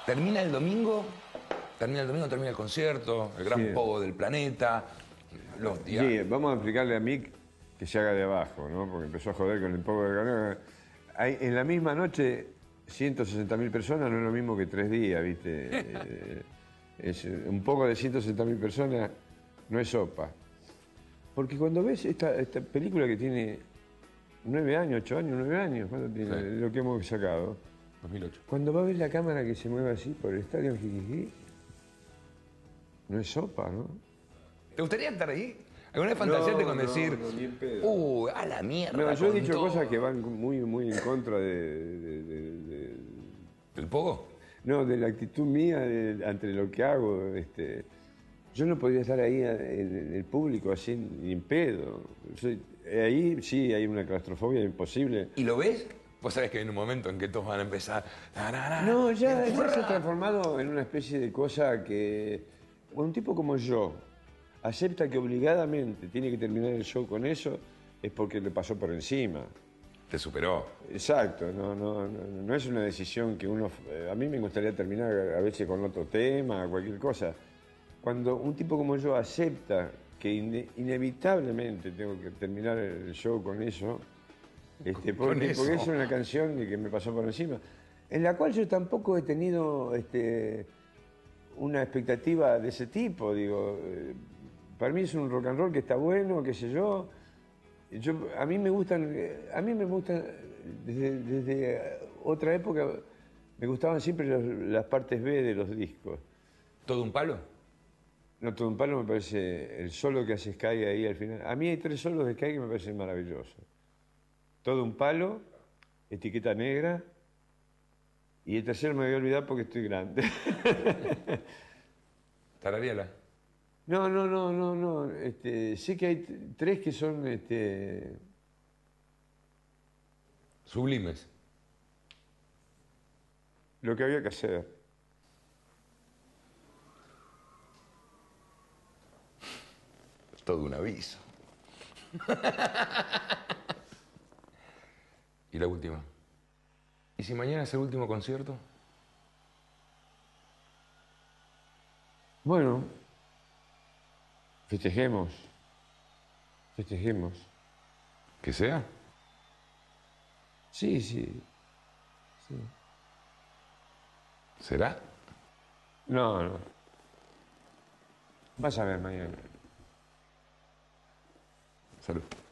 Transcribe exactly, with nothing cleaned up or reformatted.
Termina el domingo, termina el domingo, termina el concierto, el gran Sí. pogo del planeta, los días. Sí, vamos a explicarle a Mick que se haga de abajo, ¿no? Porque empezó a joder con el poco de ganó. Hay, en la misma noche, ciento sesenta mil personas no es lo mismo que tres días, ¿viste? Eh, es, un poco de ciento sesenta mil personas no es sopa. Porque cuando ves esta, esta película que tiene nueve años, ocho años, nueve años, ¿cuánto tiene? Sí. Lo que hemos sacado. dos mil ocho. Cuando va a ver la cámara que se mueve así por el estadio en Jiquiquí, no es sopa, ¿no? ¿Te gustaría estar ahí? ¿Alguna vez fantaseaste No, con no, decir, no, ni en pedo. uh, a la mierda? No, yo he con dicho todo"? cosas que van muy, muy en contra de, de- de- de- ¿Del pogo? no, de la actitud mía de- ante lo que hago. Este, yo no podría estar ahí en, en el público así ni en pedo. Soy- ahí sí hay una claustrofobia imposible. ¿Y lo ves? Vos sabés que hay un momento en que todos van a empezar. "Tarara, No, ya, ya se ha hurra". transformado en una especie de cosa que un tipo como yo acepta que obligadamente tiene que terminar el show con eso, es porque le pasó por encima. Te superó. Exacto, no, no, no, no es una decisión que uno... eh, A mí me gustaría terminar a veces con otro tema, cualquier cosa. Cuando un tipo como yo acepta que ine- inevitablemente tengo que terminar el show con eso, este, porque, eso. porque es una canción de que me pasó por encima, en la cual yo tampoco he tenido este, una expectativa de ese tipo, digo. eh, Para mí es un rock and roll que está bueno, qué sé yo. Yo, a mí me gustan, eh, a mí me gustan, desde, desde otra época, me gustaban siempre los- las partes B de los discos. ¿Todo un palo? No, todo un palo me parece, el solo que hace Sky ahí al final. A mí hay tres solos de Sky que me parecen maravillosos. Todo un palo, Etiqueta Negra, y el tercero me voy a olvidar porque estoy grande. Tarariela. No, no, no, no, no. Este, sé que hay t- tres que son, este, Sublimes. lo que había que hacer. Todo un aviso. Y la última. ¿Y si mañana es el último concierto? Bueno, festejemos, festejemos. ¿Que sea? Sí, sí, sí. ¿Será? No, no. Vas a ver mañana. Salud.